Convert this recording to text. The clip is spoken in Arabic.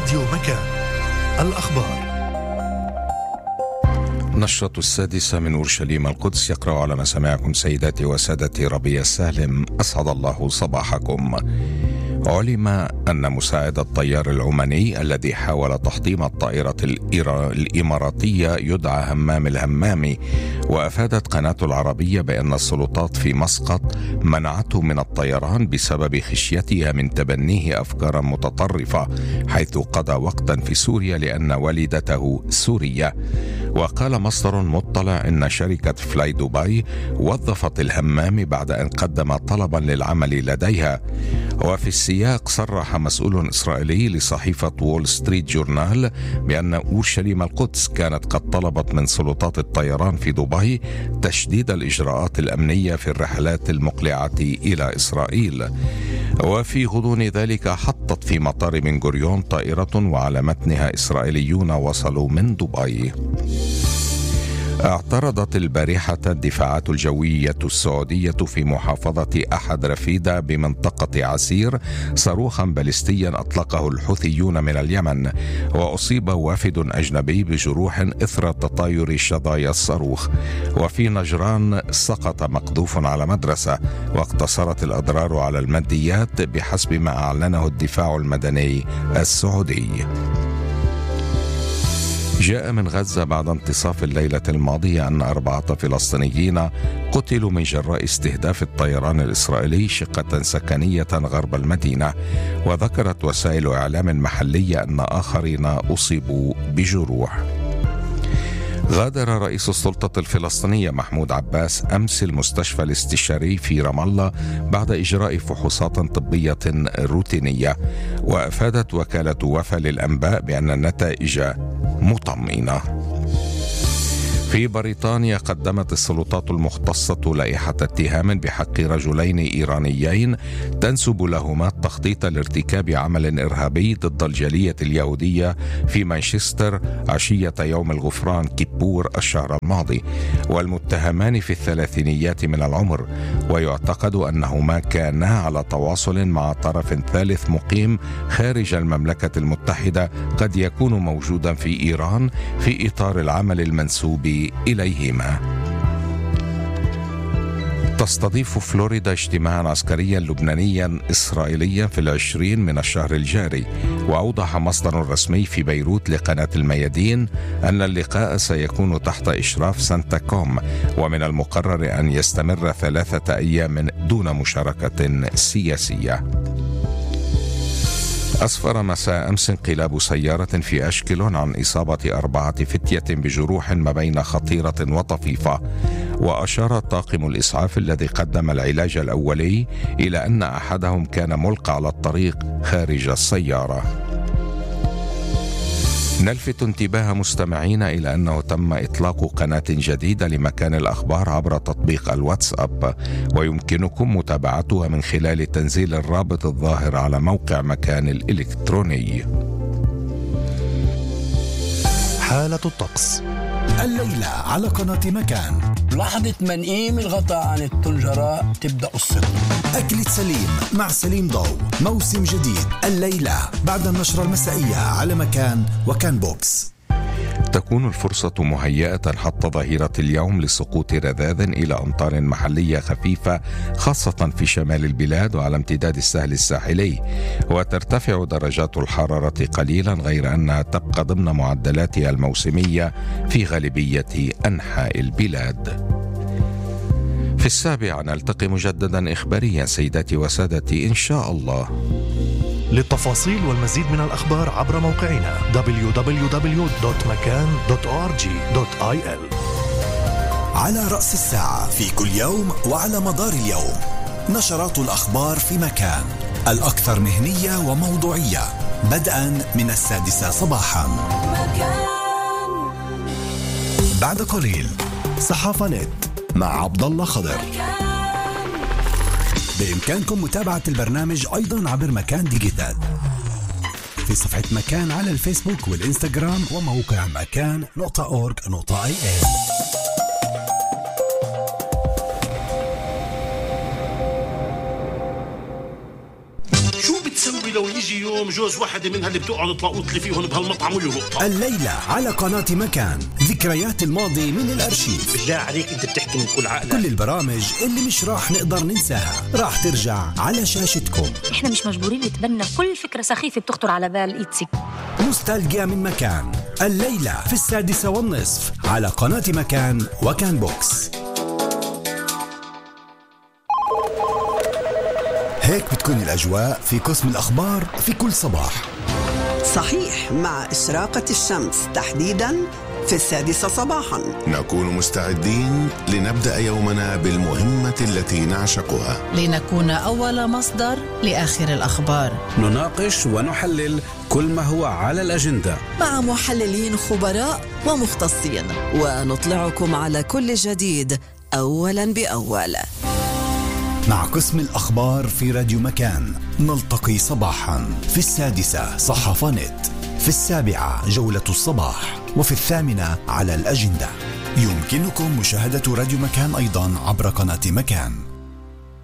راديو مكان. الأخبار. نشرة 6 من أورشليم القدس، يقرأ على مسامعكم سيداتي وسادتي ربيع السالم، أسعد الله صباحكم. علم أن مساعد الطيار العماني الذي حاول تحطيم الطائرة الإماراتية يدعى همام الهمامي، وأفادت قناة العربية بأن السلطات في مسقط منعته من الطيران بسبب خشيتها من تبنيه أفكارا متطرفة، حيث قضى وقتا في سوريا لأن والدته سورية. وقال مصدر مطلع إن شركة فلاي دبي وظفت الهمام بعد أن قدم طلبا للعمل لديها. وفي السياق صرح مسؤول إسرائيلي لصحيفة وول ستريت جورنال بأن أورشليم القدس كانت قد طلبت من سلطات الطيران في دبي تشديد الإجراءات الأمنية في الرحلات المقلعة إلى إسرائيل. وفي غضون ذلك حطت في مطار بن غوريون طائرة وعلى متنها إسرائيليون وصلوا من دبي. اعترضت البارحة الدفاعات الجوية السعودية في محافظة أحد رفيدة بمنطقة عسير صاروخا باليستيا أطلقه الحوثيون من اليمن، وأصيب وافد أجنبي بجروح إثر تطاير شظايا الصاروخ. وفي نجران سقط مقذوف على مدرسة، واقتصرت الأضرار على الماديات بحسب ما أعلنه الدفاع المدني السعودي. جاء من غزة بعد انتصاف الليلة الماضية أن 4 فلسطينيين قتلوا من جراء استهداف الطيران الإسرائيلي شقة سكنية غرب المدينة. وذكرت وسائل إعلام محلية أن آخرين أصيبوا بجروح. غادر رئيس السلطة الفلسطينية محمود عباس أمس المستشفى الاستشاري في رام الله بعد إجراء فحوصات طبية روتينية. وأفادت وكالة وفا للأنباء بأن النتائج مطمئنة. في بريطانيا قدمت السلطات المختصة لائحة اتهام بحق رجلين إيرانيين تنسب لهما التخطيط لارتكاب عمل إرهابي ضد الجالية اليهودية في مانشستر عشية يوم الغفران كيبور الشهر الماضي، والمتهمان في الثلاثينيات من العمر. ويعتقد أنهما كانا على تواصل مع طرف ثالث مقيم خارج المملكة المتحدة قد يكون موجودا في إيران في إطار العمل المنسوب إليهما. تستضيف فلوريدا اجتماعا عسكريا لبنانيا إسرائيليا في 20 من الشهر الجاري. وأوضح مصدر رسمي في بيروت لقناة الميادين أن اللقاء سيكون تحت إشراف سانتاكوم، ومن المقرر أن يستمر 3 أيام دون مشاركة سياسية. أسفر مساء أمس انقلاب سيارة في أشكلون عن إصابة 4 فتية بجروح ما بين خطيرة وطفيفة. وأشار طاقم الإسعاف الذي قدم العلاج الأولي إلى أن أحدهم كان ملقى على الطريق خارج السيارة. نلفت انتباه مستمعين إلى أنه تم إطلاق قناة جديدة لمكان الأخبار عبر تطبيق الواتساب، ويمكنكم متابعتها من خلال تنزيل الرابط الظاهر على موقع مكان الإلكتروني. حالة الطقس الليلة على قناة مكان. لحظة منقيم الغطاء عن الطنجرة تبدأ قصته. أكلة سليم مع سليم ضو، موسم جديد الليلة بعد النشرة المسائية على مكان وكان بوكس. تكون الفرصة مهيئة حتى ظهيرة اليوم لسقوط رذاذ إلى أمطار محلية خفيفة، خاصة في شمال البلاد وعلى امتداد السهل الساحلي. وترتفع درجات الحرارة قليلا، غير أنها تبقى ضمن معدلاتها الموسمية في غالبية أنحاء البلاد. في 7 نلتقي مجددا إخباريا سيداتي وسادتي إن شاء الله. للتفاصيل والمزيد من الأخبار عبر موقعنا www.makan.org.il. على رأس الساعة في كل يوم وعلى مدار اليوم نشرات الأخبار في مكان، الأكثر مهنية وموضوعية، بدءا من 6 صباحا. بعد قليل صحافة نت مع عبد الله خضر. بإمكانكم متابعة البرنامج أيضا عبر مكان ديجيتال في صفحة مكان على الفيسبوك والإنستغرام وموقع مكان.org.il. شو بتسوي بتسوي لو يجي يوم جوز واحدة منها اللي بتقعد تلاقوط لي فيهم بهالمطعم ويهبطها؟ الليلة على قناة مكان، ذكريات الماضي من الأرشيف. بالله عليك أنت بتحكي من كل عقلك. كل البرامج اللي مش راح نقدر ننساها راح ترجع على شاشتكم. احنا مش مجبورين نتبنى كل فكرة سخيفة بتخطر على بال إيتسي. نوستالجيا من مكان، الليلة في 6:30 على قناة مكان وكان بوكس. هيك بتكون الأجواء في قسم الأخبار في كل صباح. صحيح، مع إشراقة الشمس تحديداً في 6 صباحاً نكون مستعدين لنبدأ يومنا بالمهمة التي نعشقها، لنكون أول مصدر لآخر الأخبار. نناقش ونحلل كل ما هو على الأجندة مع محللين خبراء ومختصين، ونطلعكم على كل جديد أولاً بأول. مع قسم الأخبار في راديو مكان نلتقي صباحا في 6 صحافة نت، في 7 جولة الصباح، وفي 8 على الأجندة. يمكنكم مشاهدة راديو مكان أيضا عبر قناة مكان.